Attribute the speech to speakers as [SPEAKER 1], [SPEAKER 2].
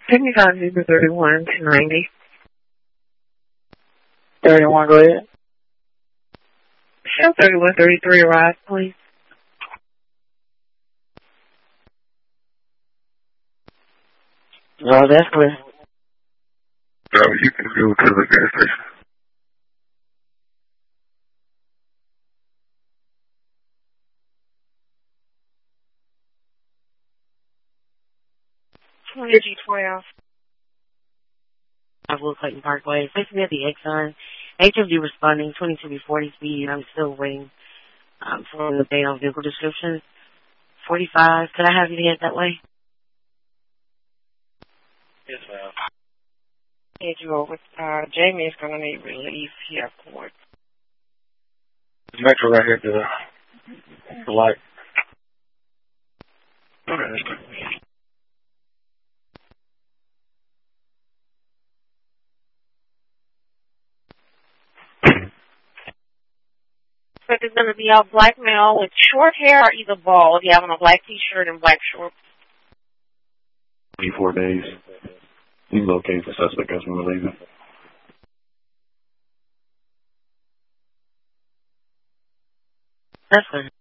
[SPEAKER 1] Take me down to 31 to 90.
[SPEAKER 2] 31, go ahead.
[SPEAKER 1] Show 3133 arrive, please.
[SPEAKER 2] No, that's clear.
[SPEAKER 3] No, you can go to the gas station.
[SPEAKER 1] G12.
[SPEAKER 4] Will Clayton Parkway. Facing at the Exxon. HMD responding, 22B40 speed. I'm still waiting for the date on vehicle description. 45. Could I have you to head that way?
[SPEAKER 3] Yes, ma'am.
[SPEAKER 1] Head you over. Jamie is going to need relief here at court.
[SPEAKER 3] Metro right here to the light. Okay.
[SPEAKER 1] So there's going to be a black male with short hair or either bald. If you have on a black t-shirt and black shorts.
[SPEAKER 3] 24 days. You locate the suspect as we're leaving.
[SPEAKER 4] That's good.